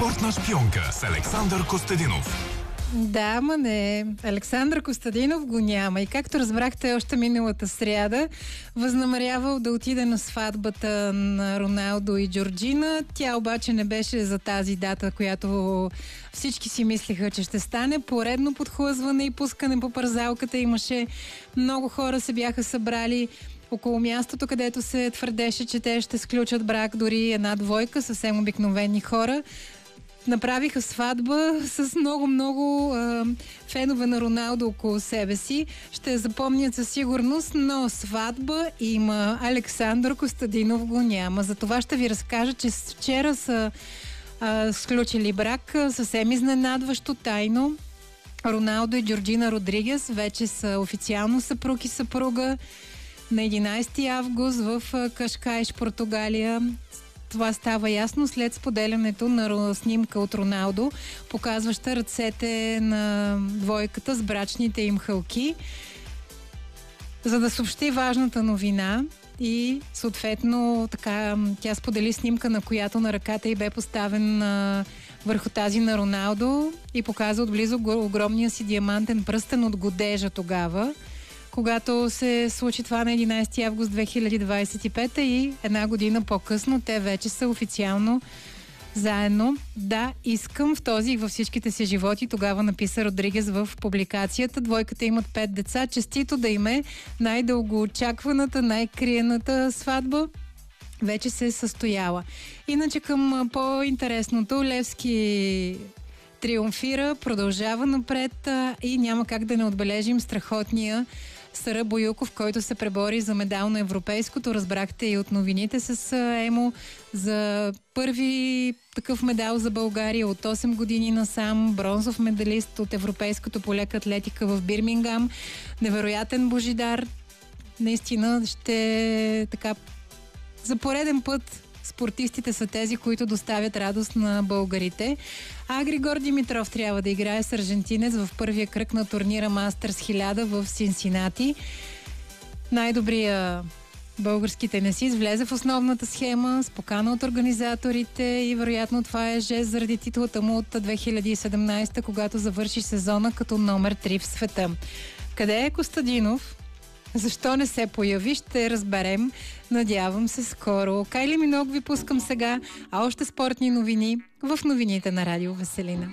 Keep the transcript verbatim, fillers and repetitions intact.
Спортна шпионка с Александър Костадинов. Да, ма не. Александър Костадинов го няма. И както разбрахте още миналата сряда, възнамерявал да отиде на сватбата на Роналдо и Джорджина. Тя обаче не беше за тази дата, която всички си мислеха, че ще стане. Поредно подхлъзване и пускане по парзалката. Имаше много хора, се бяха събрали около мястото, където се твърдеше, че те ще сключат брак, дори една двойка, съвсем обикновени хора. Направиха сватба с много-много е, фенове на Роналдо около себе си. Ще я запомнят със сигурност, но сватба има. Александър Костадинов го няма. За това ще ви разкажа, че вчера са е, сключили брак съвсем изненадващо, тайно. Роналдо и Джорджина Родригес вече са официално съпруг и съпруга на единайсети август в Кашкайш, Португалия. Това става ясно след споделянето на снимка от Роналдо, показваща ръцете на двойката с брачните им хълки, за да съобщи важната новина. И съответно така тя сподели снимка, на която на ръката й бе поставен а, върху тази на Роналдо и показа отблизо огромния си диамантен пръстен от годежа тогава, когато се случи това на единайсети август две хиляди двайсет и пета, и една година по-късно те вече са официално заедно. Да, искам в този и във всичките си животи, тогава написа Родригес в публикацията. Двойката имат пет деца. Честито да им е най-дългоочакваната, най-криената сватба. Вече се е състояла. Иначе към по-интересното, Левски триумфира, продължава напред и няма как да не отбележим страхотния Сара Боюков, който се пребори за медал на европейското. Разбрахте и от новините с Емо за първи такъв медал за България от осем години насам. Бронзов медалист от европейското по лека атлетика в Бирмингам. Невероятен Божидар. Наистина ще така за пореден път спортистите са тези, които доставят радост на българите. А Григор Димитров трябва да играе с аржентинец в първия кръг на турнира Мастърс хиляда в Синсинати. Най-добрия български тенисист влезе в основната схема с покана от организаторите и вероятно това е жест заради титлата му от две хиляди и седемнайсета, когато завърши сезона като номер три в света. Къде е Костадинов? Защо не се появи? Ще разберем. Надявам се скоро. Кайли Миног ви пускам сега, а още спортни новини в новините на Радио Веселина.